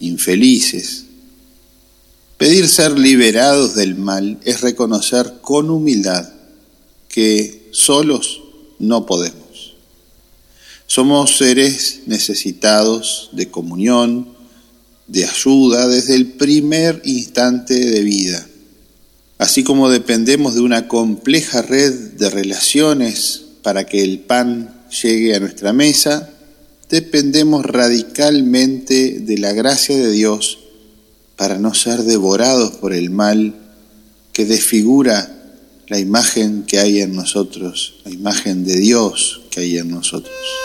infelices. Pedir ser liberados del mal es reconocer con humildad que solos no podemos. Somos seres necesitados de comunión, de ayuda desde el primer instante de vida. Así como dependemos de una compleja red de relaciones para que el pan llegue a nuestra mesa, dependemos radicalmente de la gracia de Dios para no ser devorados por el mal que desfigura la imagen que hay en nosotros, la imagen de Dios que hay en nosotros.